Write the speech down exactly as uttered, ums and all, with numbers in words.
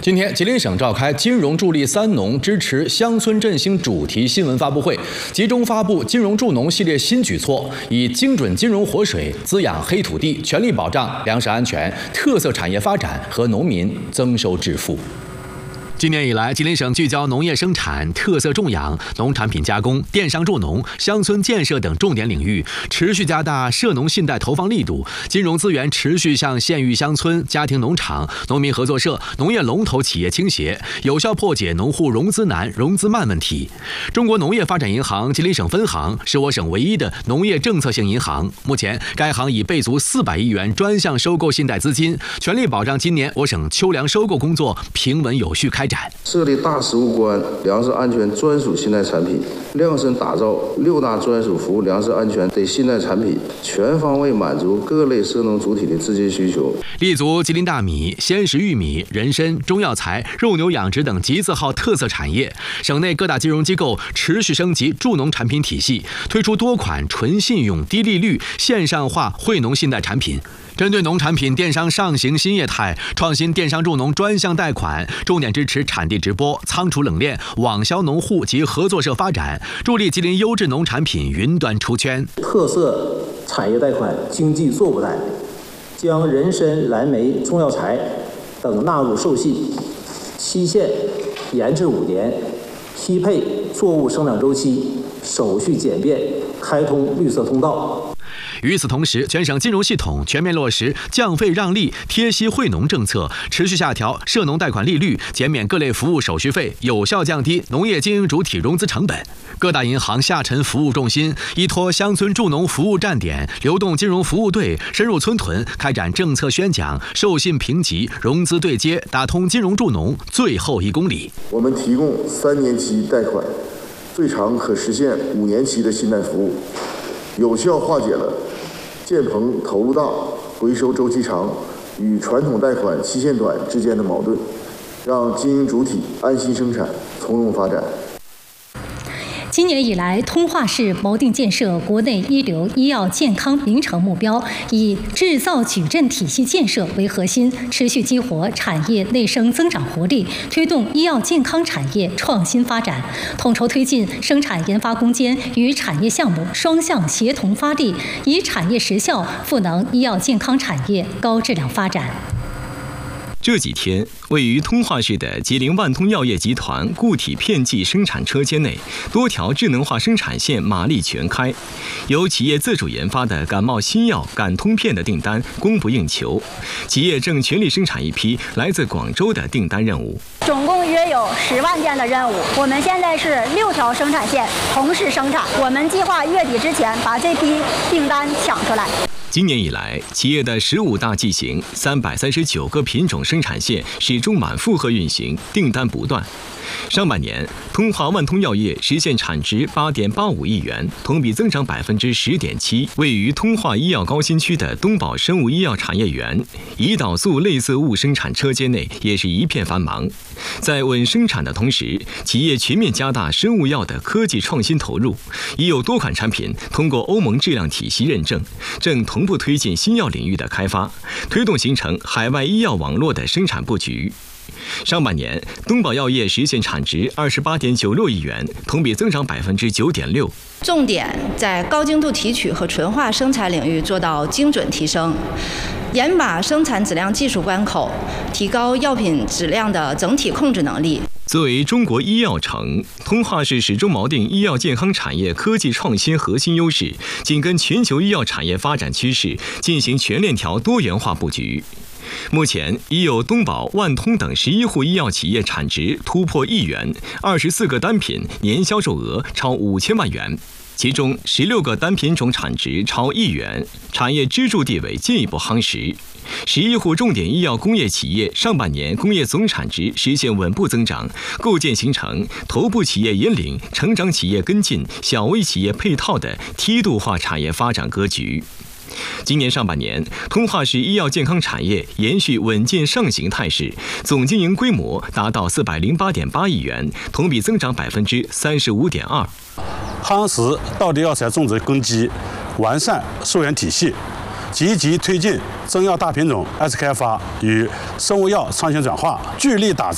今天，吉林省召开金融助力三农支持乡村振兴主题新闻发布会，集中发布金融助农系列新举措，以精准金融活水滋养黑土地，全力保障粮食安全、特色产业发展和农民增收致富。今年以来，吉林省聚焦农业生产、特色种养、农产品加工、电商助农、乡村建设等重点领域，持续加大涉农信贷投放力度，金融资源持续向县域乡村、家庭农场、农民合作社、农业龙头企业倾斜，有效破解农户融资难、融资慢问题。中国农业发展银行吉林省分行是我省唯一的农业政策性银行，目前该行已备足四百亿元专项收购信贷资金，全力保障今年我省秋粮收购工作平稳有序开展。 设立大实务关粮食安全专属信贷产品，量身打造六大专属服务粮食安全的信贷产品，全方位满足各类涉农主体的资金需求。 立足吉林大米、鲜食玉米、人参、中药材、肉牛养殖等集字号特色产业，省内各大金融机构持续升级助农产品体系，推出多款纯信用、低利率、线上化惠农信贷产品。针对农产品电商上行新业态，创新电商助农专项贷款，重点支持产地直播、仓储冷链、网销农户及合作社发展，助力吉林优质农产品云端出圈。 特色产业贷款经济作物贷，将人参、蓝莓、中药材等纳入授信，期限延至五年，匹配作物生长周期，手续简便，开通绿色通道。 与此同时，全省金融系统全面落实降费让利、贴息惠农政策，持续下调涉农贷款利率，减免各类服务手续费，有效降低农业经营主体融资成本。各大银行下沉服务重心依托乡村助农服务站点、流动金融服务队，深入村屯，开展政策宣讲、授信评级、融资对接，打通金融助农最后一公里。 我们提供三年期贷款，最长可实现五年期的信贷服务，有效化解了建棚投入大、回收周期长与传统贷款期限短之间的矛盾，让经营主体安心生产、从容发展。 今年以来，通化市谋定建设国内一流医药健康名城目标，以制造矩阵体系建设为核心，持续激活产业内生增长活力，推动医药健康产业创新发展，统筹推进生产研发攻坚与产业项目双向协同发力，以产业实效赋能医药健康产业高质量发展。 这几天，位于通化市的吉林万通药业集团固体片剂生产车间内，多条智能化生产线马力全开，由企业自主研发的感冒新药感通片的订单供不应求，企业正全力生产一批来自广州的订单任务。 总共约有十万件的任务，我们现在是六条生产线同时生产，我们计划月底之前把这批订单抢出来。 今年以来，企业的十五大剂型、三百三十九个品种生产线始终满负荷运行，订单不断。上半年，通化万通药业实现产值八点八五亿元，同比增长百分之十点七。位于通化医药高新区的东宝生物医药产业园，胰岛素类似物生产车间内也是一片繁忙。在稳生产的同时，企业全面加大生物药的科技创新投入，已有多款产品通过欧盟质量体系认证，正同步推进新药领域的开发，推动形成海外医药网络的生产布局。上半年，东宝药业实现产值二十八点九六亿元，同比增长百分之九点六。 重点在高精度提取和纯化生产领域做到精准提升，严把生产质量技术关口，提高药品质量的整体控制能力。 作为中国医药城，通化市始终锚定医药健康产业科技创新核心优势，紧跟全球医药产业发展趋势，进行全链条多元化布局。目前已有东宝、万通等十一户医药企业产值突破亿元，二十四个单品年销售额超五千万元，其中十六个单品种产值超亿元，产业支柱地位进一步夯实。十一户重点医药工业企业上半年工业总产值实现稳步增长，构建形成头部企业引领、成长企业跟进、小微企业配套的梯度化产业发展格局。今年上半年，通化市医药健康产业延续稳健上行态势，总经营规模达到四百零八点八亿元，同比增长百分之三十五点二。 夯实道地药材种植根基，完善溯源体系，积极推进中药大品种 S 开发与生物药创新转化，聚力打造